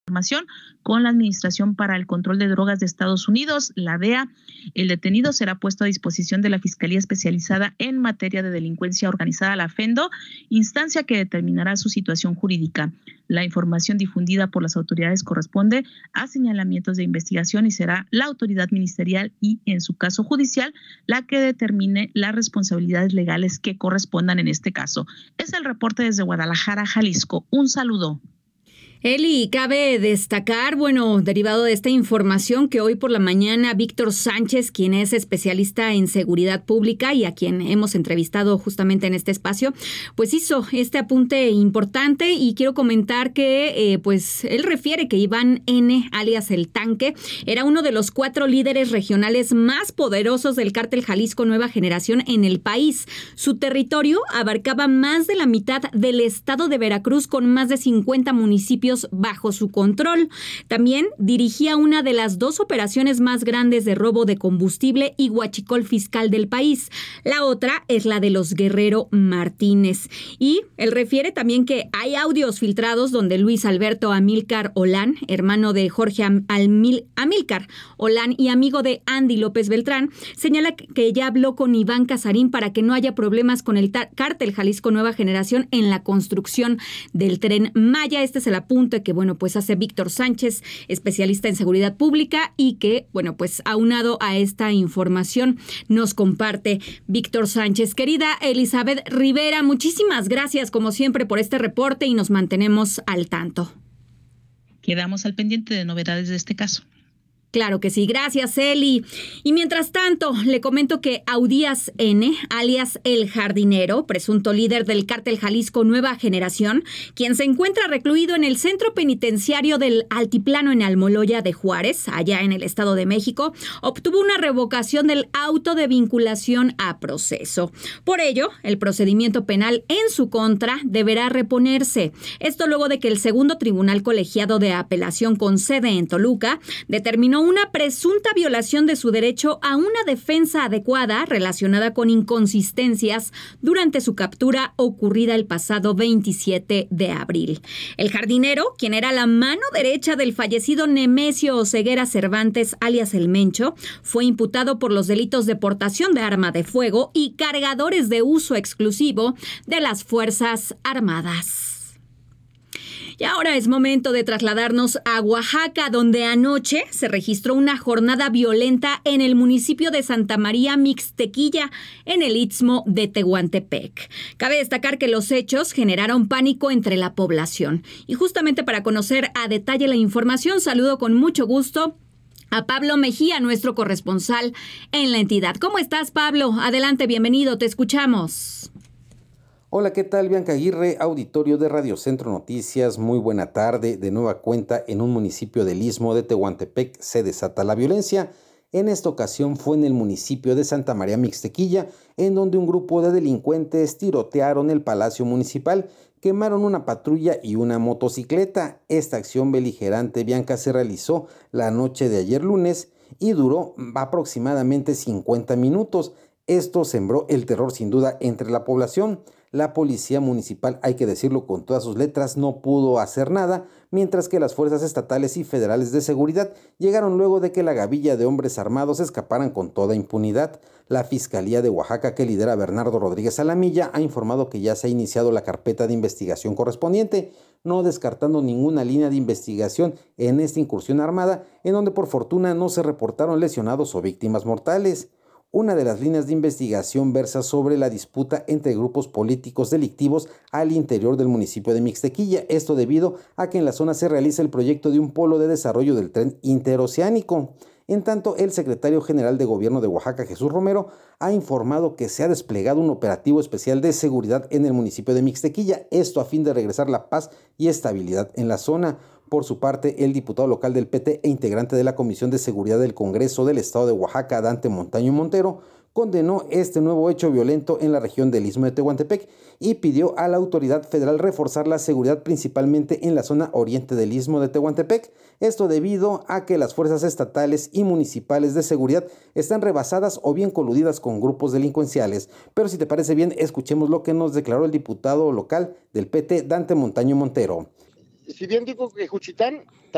información con la Administración para el Control de Drogas de Estados Unidos, la DEA. El detenido será puesto a disposición de la Fiscalía Especializada en Materia de Delincuencia Organizada, la FENDO, instancia que determinará su situación jurídica. La información difundida por las autoridades corresponde a señalamientos de investigación y será la autoridad ministerial y, en su caso judicial, la que determine las responsabilidades legales que correspondan en este caso. Es el reporte desde Guadalajara, Jalisco. Un saludo. Eli, cabe destacar, derivado de esta información, que hoy por la mañana Víctor Sánchez, quien es especialista en seguridad pública y a quien hemos entrevistado justamente en este espacio, pues hizo este apunte importante, y quiero comentar que él refiere que Iván N., alias El Tanque, era uno de los 4 líderes regionales más poderosos del cártel Jalisco Nueva Generación en el país. Su territorio abarcaba más de la mitad del estado de Veracruz, con más de 50 municipios bajo su control. También dirigía una de las 2 operaciones más grandes de robo de combustible y huachicol fiscal del país. La otra es la de los Guerrero Martínez. Y él refiere también que hay audios filtrados donde Luis Alberto Amílcar Olán, hermano de Jorge Amílcar Olán y amigo de Andy López Beltrán, señala que ya habló con Iván Casarín para que no haya problemas con el cártel Jalisco Nueva Generación en la construcción del Tren Maya. Este es el apunte que, hace Víctor Sánchez, especialista en seguridad pública, y que, aunado a esta información, nos comparte Víctor Sánchez. Querida Elizabeth Rivera, muchísimas gracias, como siempre, por este reporte, y nos mantenemos al tanto. Quedamos al pendiente de novedades de este caso. Claro que sí, gracias, Eli. Y mientras tanto, le comento que Audías N., alias El Jardinero, presunto líder del cártel Jalisco Nueva Generación, quien se encuentra recluido en el centro penitenciario del Altiplano en Almoloya de Juárez, allá en el Estado de México, obtuvo una revocación del auto de vinculación a proceso. Por ello, el procedimiento penal en su contra deberá reponerse. Esto luego de que el segundo tribunal colegiado de apelación con sede en Toluca determinó una presunta violación de su derecho a una defensa adecuada relacionada con inconsistencias durante su captura ocurrida el pasado 27 de abril. El Jardinero, quien era la mano derecha del fallecido Nemesio Oseguera Cervantes, alias El Mencho, fue imputado por los delitos de portación de arma de fuego y cargadores de uso exclusivo de las Fuerzas Armadas. Y ahora es momento de trasladarnos a Oaxaca, donde anoche se registró una jornada violenta en el municipio de Santa María Mixtequilla, en el istmo de Tehuantepec. Cabe destacar que los hechos generaron pánico entre la población. Y justamente para conocer a detalle la información, saludo con mucho gusto a Pablo Mejía, nuestro corresponsal en la entidad. ¿Cómo estás, Pablo? Adelante, bienvenido, te escuchamos. Hola, ¿qué tal? Bianca Aguirre, auditorio de Radio Centro Noticias. Muy buena tarde. De nueva cuenta, en un municipio del istmo de Tehuantepec se desata la violencia. En esta ocasión fue en el municipio de Santa María Mixtequilla, en donde un grupo de delincuentes tirotearon el Palacio Municipal, quemaron una patrulla y una motocicleta. Esta acción beligerante, Bianca, se realizó la noche de ayer lunes y duró aproximadamente 50 minutos. Esto sembró el terror sin duda entre la población. La policía municipal, hay que decirlo con todas sus letras, no pudo hacer nada, mientras que las fuerzas estatales y federales de seguridad llegaron luego de que la gavilla de hombres armados escaparan con toda impunidad. La Fiscalía de Oaxaca, que lidera Bernardo Rodríguez Alamilla, ha informado que ya se ha iniciado la carpeta de investigación correspondiente, no descartando ninguna línea de investigación en esta incursión armada, en donde por fortuna no se reportaron lesionados o víctimas mortales. Una de las líneas de investigación versa sobre la disputa entre grupos políticos delictivos al interior del municipio de Mixtequilla, esto debido a que en la zona se realiza el proyecto de un polo de desarrollo del tren interoceánico. En tanto, el secretario general de Gobierno de Oaxaca, Jesús Romero, ha informado que se ha desplegado un operativo especial de seguridad en el municipio de Mixtequilla, esto a fin de regresar la paz y estabilidad en la zona. Por su parte, el diputado local del PT e integrante de la Comisión de Seguridad del Congreso del Estado de Oaxaca, Dante Montaño Montero, condenó este nuevo hecho violento en la región del istmo de Tehuantepec y pidió a la autoridad federal reforzar la seguridad principalmente en la zona oriente del istmo de Tehuantepec. Esto debido a que las fuerzas estatales y municipales de seguridad están rebasadas o bien coludidas con grupos delincuenciales. Pero si te parece bien, escuchemos lo que nos declaró el diputado local del PT, Dante Montaño Montero. Si bien digo que Juchitán